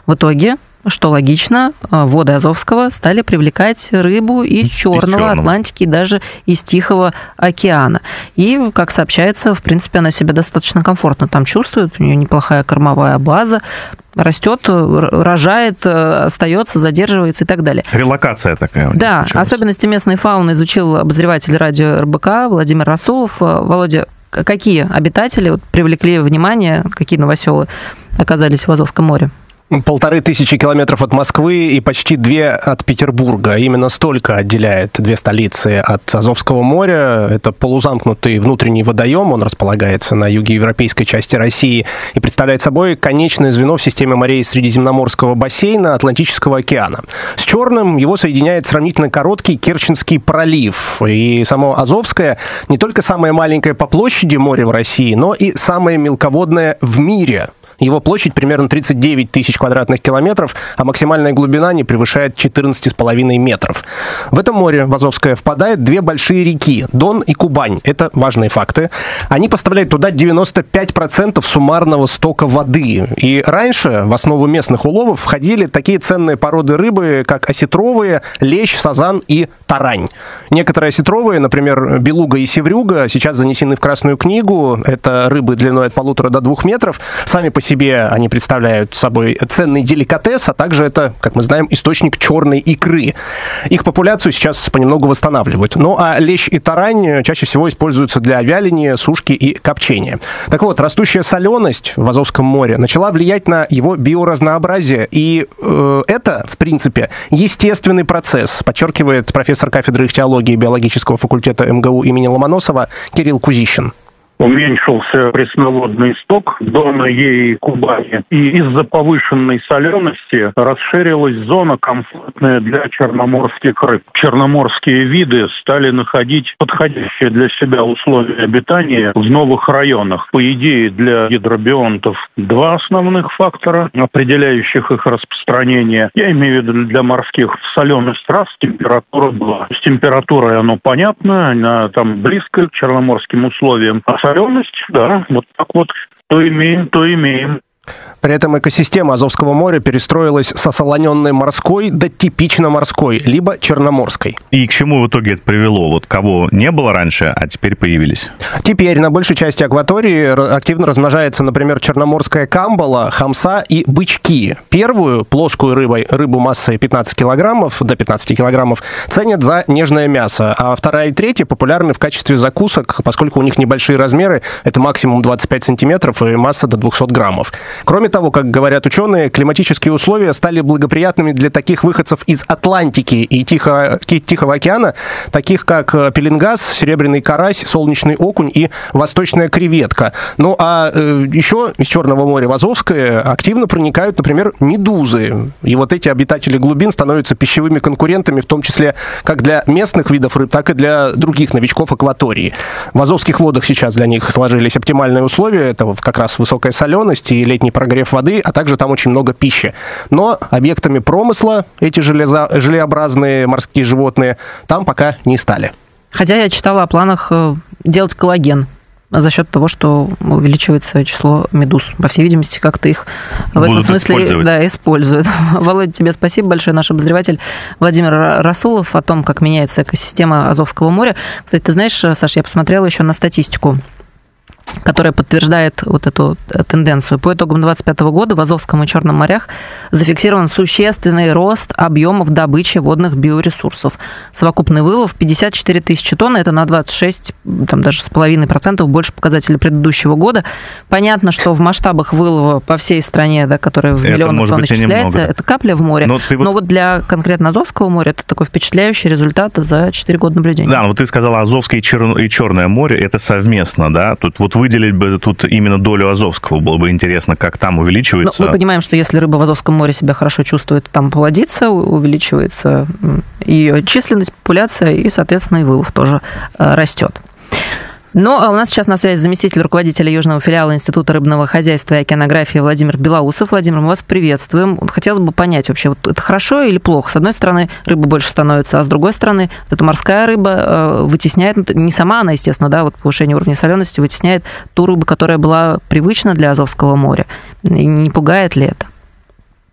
В итоге, что логично, воды Азовского стали привлекать рыбу и Черного, Атлантики, и даже из Тихого океана. И, как сообщается, в принципе, она себя достаточно комфортно там чувствует, у нее неплохая кормовая база, растет, рожает, остается, задерживается и так далее. Релокация такая. Да, получилась. Особенности местной фауны изучил обозреватель радио РБК Владимир Расулов. Володя, какие обитатели привлекли внимание, какие новоселы оказались в Азовском море? 1500 километров от Москвы и почти 2 от Петербурга. Именно столько отделяет две столицы от Азовского моря. Это полузамкнутый внутренний водоем. Он располагается на юге европейской части России и представляет собой конечное звено в системе морей Средиземноморского бассейна Атлантического океана. С Черным его соединяет сравнительно короткий Керченский пролив. И само Азовское не только самое маленькое по площади море в России, но и самое мелководное в мире. Его площадь примерно 39 тысяч квадратных километров, а максимальная глубина не превышает 14,5 метров. В этом море, в Азовское, впадают две большие реки – Дон и Кубань. Это важные факты. Они поставляют туда 95% суммарного стока воды. И раньше в основу местных уловов входили такие ценные породы рыбы, как осетровые, лещ, сазан и тарань. Некоторые осетровые, например, белуга и севрюга, сейчас занесены в Красную книгу. Это рыбы длиной от 1,5 до 2 метров. Сами по себе они представляют собой ценный деликатес, а также это, как мы знаем, источник черной икры. Их популяцию сейчас понемногу восстанавливают. Ну а лещ и тарань чаще всего используются для вяления, сушки и копчения. Так вот, растущая соленость в Азовском море начала влиять на его биоразнообразие, и это, в принципе, естественный процесс, подчеркивает профессор кафедры ихтиологии биологического факультета МГУ имени Ломоносова Кирилл Кузищин. Уменьшился пресноводный сток Дона и Кубани, и из-за повышенной солености расширилась зона, комфортная для черноморских рыб. Черноморские виды стали находить подходящие для себя условия обитания в новых районах. По идее, для гидробионтов два основных фактора, определяющих их распространение. Я имею в виду для морских: соленость раз, температура два. С температурой оно понятно, она там близко к черноморским условиям. Соленость, да, вот так вот, то имеем, то имеем. При этом экосистема Азовского моря перестроилась с осолоненной морской до типично морской, либо черноморской. И к чему в итоге это привело? Вот кого не было раньше, а теперь появились? Теперь на большей части акватории активно размножается, например, черноморская камбала, хамса и бычки. Первую, плоскую рыбу массой 15 килограммов, до 15 килограммов, ценят за нежное мясо, а вторая и третья популярны в качестве закусок, поскольку у них небольшие размеры, это максимум 25 сантиметров и масса до 200 граммов. Кроме того, как говорят ученые, климатические условия стали благоприятными для таких выходцев из Атлантики и Тихого океана, таких как пеленгаз, серебряный карась, солнечный окунь и восточная креветка. Ну а еще из Черного моря в Азовское активно проникают, например, медузы. И вот эти обитатели глубин становятся пищевыми конкурентами, в том числе как для местных видов рыб, так и для других новичков акватории. В азовских водах сейчас для них сложились оптимальные условия. Это как раз высокая соленость и летний прогрев воды, а также там очень много пищи. Но объектами промысла эти желеобразные морские животные там пока не стали. Хотя я читала о планах делать коллаген за счет того, что увеличивается число медуз. По всей видимости, как-то их в этом смысле используют. Володя, тебе спасибо большое. Наш обозреватель Владимир Расулов о том, как меняется экосистема Азовского моря. Кстати, ты знаешь, Саш, я посмотрела еще на статистику, которая подтверждает вот эту тенденцию. По итогам 2025 года в Азовском и Черном морях зафиксирован существенный рост объемов добычи водных биоресурсов. Совокупный вылов 54 тысячи тонн, это на 26, там даже с половиной процентов больше показателя предыдущего года. Понятно, что в масштабах вылова по всей стране, да, которая в миллионы тонн исчисляется, это капля в море. Но вот для конкретно Азовского моря это такой впечатляющий результат за 4 года наблюдения. Да, но вот ты сказала, Азовское и Черное море это совместно, да? Тут вот выделить бы тут именно долю Азовского. Было бы интересно, как там увеличивается. Мы понимаем, что если рыба в Азовском море себя хорошо чувствует, там плодится, увеличивается ее численность, популяция, и, соответственно, и вылов тоже растет. Ну, а у нас сейчас на связи заместитель руководителя Южного филиала Института рыбного хозяйства и океанографии Владимир Белоусов. Владимир, мы вас приветствуем. Хотелось бы понять вообще, вот это хорошо или плохо? С одной стороны, рыба больше становится, а с другой стороны, вот эта морская рыба вытесняет, не сама она, естественно, да, вот повышение уровня солености вытесняет ту рыбу, которая была привычна для Азовского моря. И не пугает ли это?